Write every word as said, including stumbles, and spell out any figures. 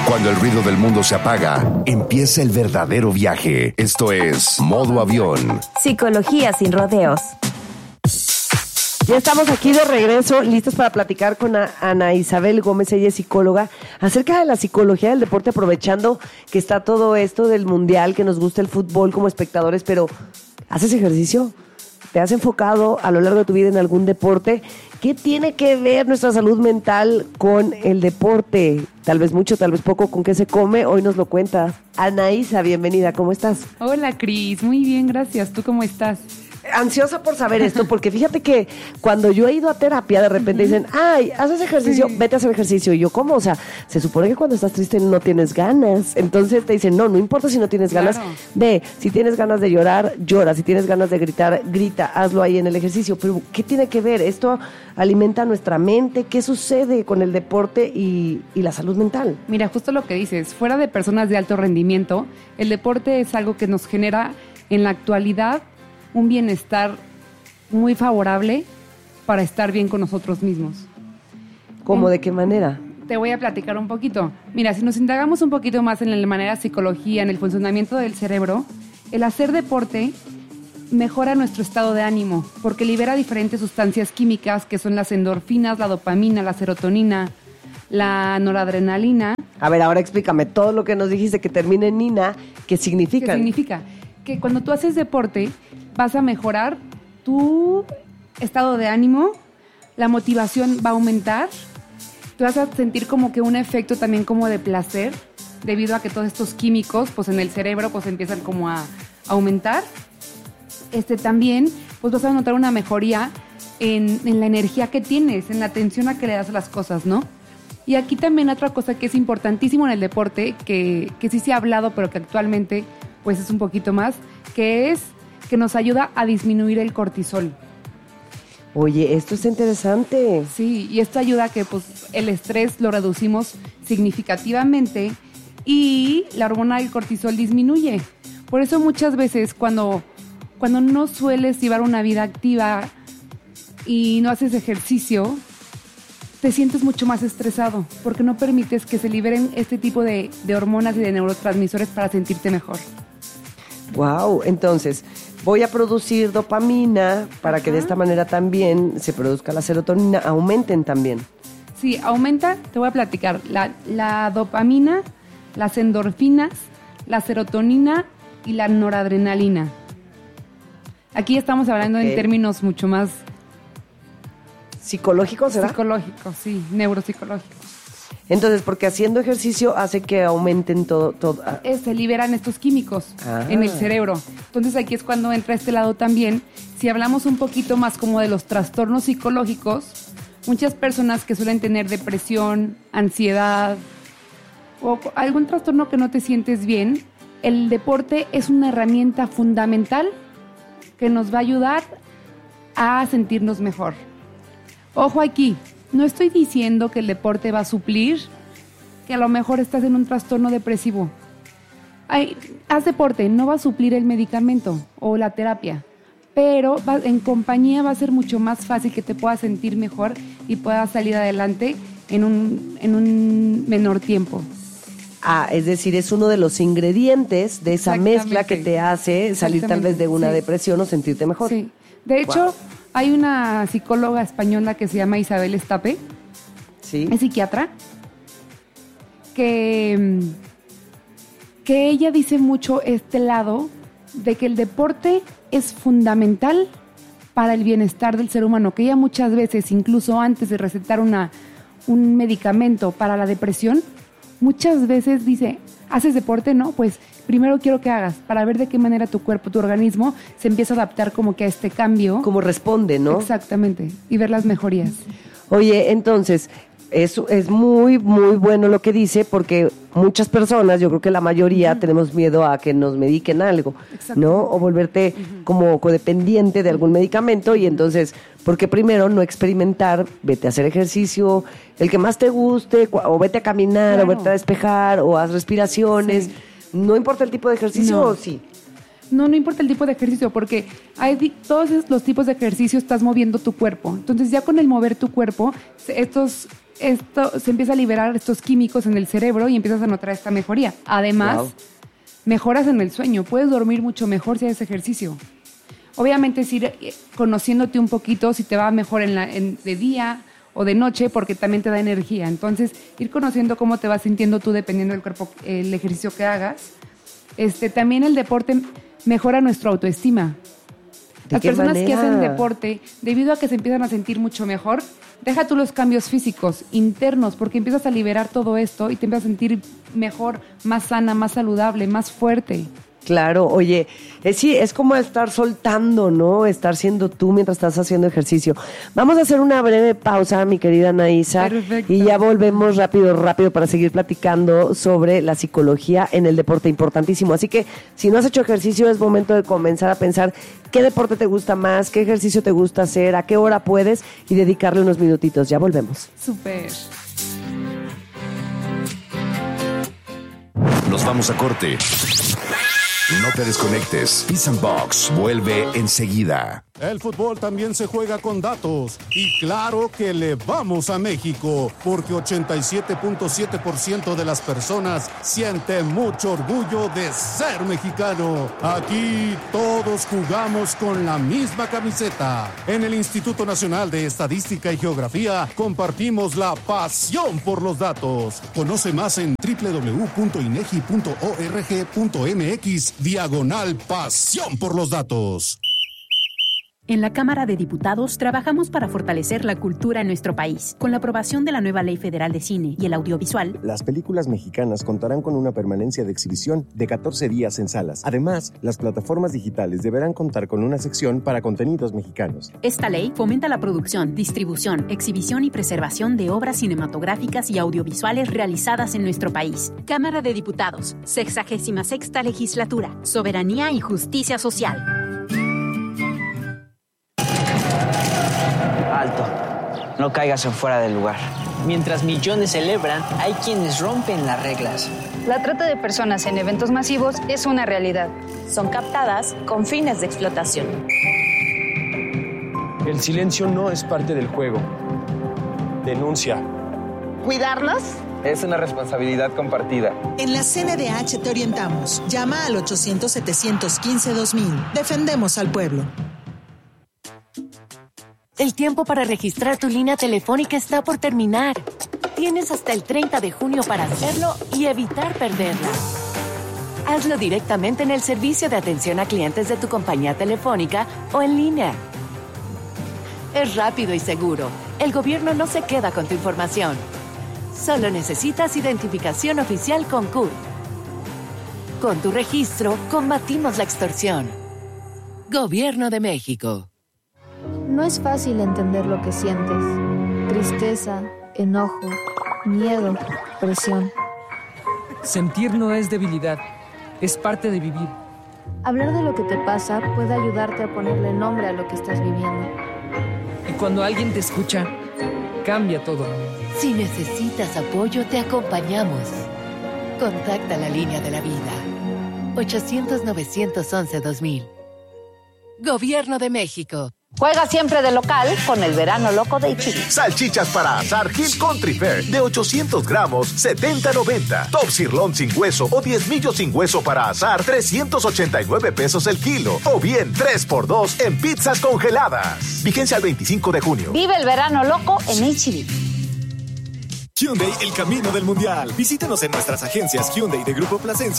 Cuando el ruido del mundo se apaga, empieza el verdadero viaje. Esto es Modo Avión. Psicología sin rodeos. Ya estamos aquí de regreso, listos para platicar con Ana Isabel Gómez, ella es psicóloga, acerca de la psicología del deporte, aprovechando que está todo esto del mundial, que nos gusta el fútbol como espectadores, pero ¿haces ejercicio? ¿Te has enfocado a lo largo de tu vida en algún deporte? ¿Qué tiene que ver nuestra salud mental con el deporte? Tal vez mucho, tal vez poco. ¿Con qué se come? Hoy nos lo cuentas. Ana Isa, bienvenida. ¿Cómo estás? Hola, Cris. Muy bien, gracias. ¿Tú cómo estás? Ansiosa por saber esto, porque fíjate que cuando yo he ido a terapia, de repente uh-huh. dicen, ay, haces ejercicio, sí. Vete a hacer ejercicio. Y yo, ¿cómo? O sea, se supone que cuando estás triste no tienes ganas. Entonces te dicen, no, no importa si no tienes ganas. Claro. Ve, si tienes ganas de llorar, llora. Si tienes ganas de gritar, grita. Hazlo ahí en el ejercicio. Pero, ¿qué tiene que ver? Esto alimenta nuestra mente. ¿Qué sucede con el deporte y, y la salud mental? Mira, justo lo que dices. Fuera de personas de alto rendimiento, el deporte es algo que nos genera en la actualidad un bienestar muy favorable para estar bien con nosotros mismos. ¿Cómo? ¿De qué manera? Te voy a platicar un poquito. Mira, si nos indagamos un poquito más en la manera de psicología, en el funcionamiento del cerebro, el hacer deporte mejora nuestro estado de ánimo porque libera diferentes sustancias químicas que son las endorfinas, la dopamina, la serotonina, la noradrenalina. A ver, ahora explícame todo lo que nos dijiste que termina en nina, ¿qué significa? ¿Qué significa? Que cuando tú haces deporte vas a mejorar tu estado de ánimo, la motivación va a aumentar, te vas a sentir como que un efecto también como de placer, debido a que todos estos químicos pues en el cerebro pues empiezan como a aumentar. Este también pues vas a notar una mejoría en, en la energía que tienes, en la atención a que le das a las cosas, ¿no? Y aquí también otra cosa que es importantísimo en el deporte, que, que sí se ha hablado, pero que actualmente pues es un poquito más, que es que nos ayuda a disminuir el cortisol. Oye, esto es interesante. Sí, y esto ayuda a que pues, el estrés lo reducimos significativamente y la hormona del cortisol disminuye. Por eso muchas veces cuando, cuando no sueles llevar una vida activa y no haces ejercicio, te sientes mucho más estresado porque no permites que se liberen este tipo de, de hormonas y de neurotransmisores para sentirte mejor. Wow, entonces voy a producir dopamina para Ajá. que de esta manera también se produzca la serotonina, aumenten también. Sí, aumenta, te voy a platicar, la, la dopamina, las endorfinas, la serotonina y la noradrenalina. Aquí estamos hablando okay. en términos mucho más... ¿Psicológicos será? Psicológicos, sí, neuropsicológicos. Entonces, porque haciendo ejercicio hace que aumenten todo... todo. Eh, se liberan estos químicos ah. en el cerebro. Entonces aquí es cuando entra este lado también. Si hablamos un poquito más como de los trastornos psicológicos, muchas personas que suelen tener depresión, ansiedad o algún trastorno que no te sientes bien, el deporte es una herramienta fundamental que nos va a ayudar a sentirnos mejor. Ojo aquí. No estoy diciendo que el deporte va a suplir que a lo mejor estás en un trastorno depresivo. Ay, haz deporte, no va a suplir el medicamento o la terapia, pero va, en compañía va a ser mucho más fácil que te puedas sentir mejor y puedas salir adelante en un, en un menor tiempo. Ah, es decir, es uno de los ingredientes de esa mezcla que te hace salir tal vez de una sí. depresión o sentirte mejor. Sí, de hecho... Wow. Hay una psicóloga española que se llama Isabel Estape, ¿sí? Es psiquiatra, que, que ella dice mucho este lado de que el deporte es fundamental para el bienestar del ser humano, que ella muchas veces, incluso antes de recetar una, un medicamento para la depresión, muchas veces dice, ¿haces deporte? No, pues primero quiero que hagas para ver de qué manera tu cuerpo, tu organismo se empieza a adaptar como que a este cambio. Como responde, ¿no? Exactamente, y ver las mejorías. Oye, entonces, es, es muy, muy bueno lo que dice porque muchas personas, yo creo que la mayoría, uh-huh. tenemos miedo a que nos mediquen algo, ¿no? O volverte uh-huh. como codependiente de algún medicamento y entonces, ¿por qué primero no experimentar? Vete a hacer ejercicio, el que más te guste, o vete a caminar, claro. o vete a despejar, o haz respiraciones. Sí. ¿No importa el tipo de ejercicio no. o sí? No, no importa el tipo de ejercicio, porque hay di- todos los tipos de ejercicio estás moviendo tu cuerpo. Entonces ya con el mover tu cuerpo, estos esto se empieza a liberar estos químicos en el cerebro y empiezas a notar esta mejoría. Además, wow. mejoras en el sueño. Puedes dormir mucho mejor si haces ejercicio. Obviamente es ir conociéndote un poquito si te va mejor en la, en, de día o de noche, porque también te da energía. Entonces, ir conociendo cómo te vas sintiendo tú dependiendo del cuerpo, el ejercicio que hagas. Este, también el deporte mejora nuestra autoestima. Las personas manera? que hacen deporte, debido a que se empiezan a sentir mucho mejor, deja tú los cambios físicos, internos, porque empiezas a liberar todo esto y te empiezas a sentir mejor, más sana, más saludable, más fuerte. Claro, oye, es, sí, es como estar soltando, ¿no? Estar siendo tú mientras estás haciendo ejercicio. Vamos a hacer una breve pausa, mi querida Anaísa. Perfecto. Y ya volvemos rápido, rápido para seguir platicando sobre la psicología en el deporte, importantísimo. Así que si no has hecho ejercicio, es momento de comenzar a pensar qué deporte te gusta más, qué ejercicio te gusta hacer, a qué hora puedes y dedicarle unos minutitos. Ya volvemos. Súper. Nos vamos a corte. No te desconectes. Peace and Box vuelve enseguida. El fútbol también se juega con datos. Y claro que le vamos a México, porque ochenta y siete punto siete por ciento de las personas sienten mucho orgullo de ser mexicano. Aquí todos jugamos con la misma camiseta. En el Instituto Nacional de Estadística y Geografía compartimos la pasión por los datos. Conoce más en doble u doble u doble u punto inegi punto org punto mx diagonal pasión por los datos. En la Cámara de Diputados trabajamos para fortalecer la cultura en nuestro país. Con la aprobación de la nueva Ley Federal de Cine y el Audiovisual, las películas mexicanas contarán con una permanencia de exhibición de catorce días en salas. Además, las plataformas digitales deberán contar con una sección para contenidos mexicanos. Esta ley fomenta la producción, distribución, exhibición y preservación de obras cinematográficas y audiovisuales realizadas en nuestro país. Cámara de Diputados, sexagésima sexta Legislatura, Soberanía y Justicia Social. Alto, no caigas en fuera del lugar. Mientras millones celebran, hay quienes rompen las reglas. La trata de personas en eventos masivos es una realidad. Son captadas con fines de explotación. El silencio no es parte del juego. Denuncia. ¿Cuidarnos? Es una responsabilidad compartida. En la C N D H te orientamos. Llama al ochocientos, setecientos quince, dos mil. Defendemos al pueblo. El tiempo para registrar tu línea telefónica está por terminar. Tienes hasta el treinta de junio para hacerlo y evitar perderla. Hazlo directamente en el servicio de atención a clientes de tu compañía telefónica o en línea. Es rápido y seguro. El gobierno no se queda con tu información. Solo necesitas identificación oficial con C U R. Con tu registro, combatimos la extorsión. Gobierno de México. No es fácil entender lo que sientes. Tristeza, enojo, miedo, presión. Sentir no es debilidad, es parte de vivir. Hablar de lo que te pasa puede ayudarte a ponerle nombre a lo que estás viviendo. Y cuando alguien te escucha, cambia todo. Si necesitas apoyo, te acompañamos. Contacta la línea de la vida. ochocientos, novecientos once, dos mil. Gobierno de México. Juega siempre de local con el verano loco de H E B. Salchichas para asar Hill Country Fair de ochocientos gramos, setenta noventa. Top Sirloin sin hueso o diez millos sin hueso para asar, trescientos ochenta y nueve pesos el kilo. O bien tres por dos en pizzas congeladas. Vigencia al veinticinco de junio. Vive el verano loco en H E B. Hyundai, el camino del mundial. Visítenos en nuestras agencias Hyundai de Grupo Plasencia